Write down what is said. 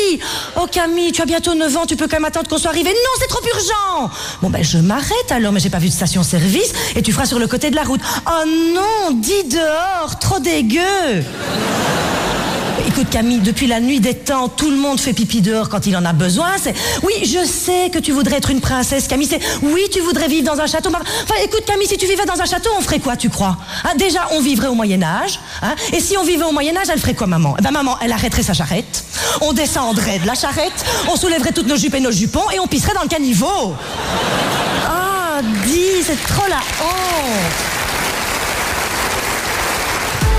oui. Oh Camille, tu as bientôt 9 ans, tu peux quand même attendre qu'on soit arrivé. Non, c'est trop urgent. Bon ben je m'arrête alors, mais j'ai pas vu de station-service et tu feras sur le côté de la route. Oh non, dis dehors, trop dégueu. Écoute Camille, depuis la nuit des temps, tout le monde fait pipi dehors quand il en a besoin. Oui, je sais que tu voudrais être une princesse, Camille. Oui, tu voudrais vivre dans un château. Enfin, écoute Camille, si tu vivais dans un château, on ferait quoi, tu crois? Déjà, on vivrait au Moyen-Âge. Et si on vivait au Moyen-Âge, elle ferait quoi, maman? Ben maman, elle arrêterait sa charrette. On descendrait de la charrette. On soulèverait toutes nos jupes et nos jupons et on pisserait dans le caniveau. Ah, dis, c'est trop la honte.